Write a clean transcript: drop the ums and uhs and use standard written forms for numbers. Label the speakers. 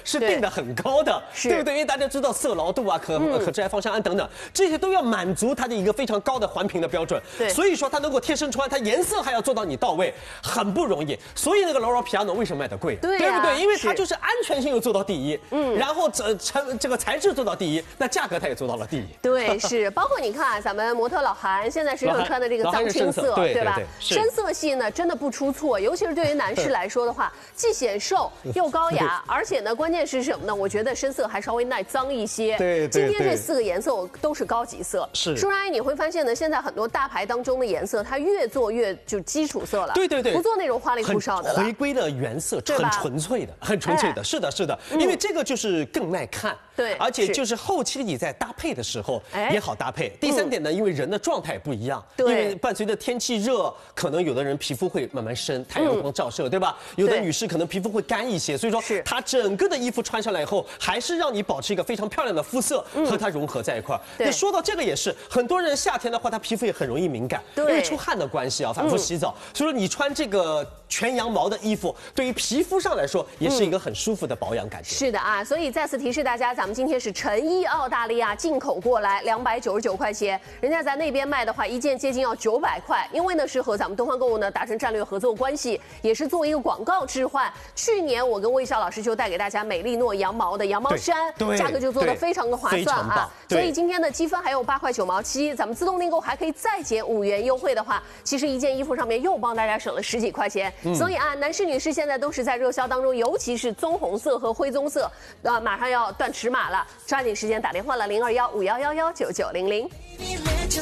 Speaker 1: 是定的很高的，对不对？因为大家知道色牢度啊、可致癌芳香胺等等，这些都要满足它的一个非常高的环评的标准。
Speaker 2: 对，
Speaker 1: 所以说它能够贴身穿，它颜色还要做到你到位，很不容易。所以那个劳皮亚诺为什么卖的贵？对不对？因为它就是安全性又做到第一，然后这个材质做到第一，那价格它也做到了第一。
Speaker 2: 对，是包括你看啊，咱们模特老韩现在身上穿的这个藏青色，对吧？深色系呢真的不出错，尤其是对于男士来说的话，既显瘦又高雅，而且呢，关键是什么呢？我觉得深色还稍微耐脏一些。
Speaker 1: 对，
Speaker 2: 今天这4个颜色都是高级色。
Speaker 1: 是，
Speaker 2: 舒然阿姨，你会发现呢，现在很多大牌当中的颜色，它越做越就基础色了。
Speaker 1: 对，
Speaker 2: 不做那种花里胡哨的了。
Speaker 1: 回归的原色很纯粹的，很纯粹的。是的，因为这个就是更耐看。
Speaker 2: 对，
Speaker 1: 而且就是后期你在搭配的时候也好搭配。第3点呢，因为人的状态不一样，因为伴随着天气热，可能有的人皮肤会慢慢生，太阳光照射，对吧？有的女士可能皮肤会干一些，所以说它整个的衣服穿上来以后，还是让你保持一个非常漂亮的肤色和它融合在一块儿。那说到这个也是，很多人夏天的话，他皮肤也很容易敏感，因为出汗的关系啊，反复洗澡，所以说你穿这个全羊毛的衣服，对于皮肤上来说也是一个很舒服的保养感觉。
Speaker 2: 是的啊，所以再次提示大家，咱们今天是成衣澳大利亚进口过来，299块钱，人家在那边卖的话，一件接近要900块，因为呢是和咱们东方购物呢达成战略合作关系，也是做一个广告置换。去年我跟魏少老师就带给大家美丽诺羊毛的羊毛衫，价格就做得非常的划算啊。所以今天的积分还有8块9毛7，咱们自动订购还可以再减5元优惠的话，其实一件衣服上面又帮大家省了10几块钱。所以啊，男士女士现在都是在热销当中，尤其是棕红色和灰棕色，马上要断尺码了，抓紧时间打电话了，0215111990。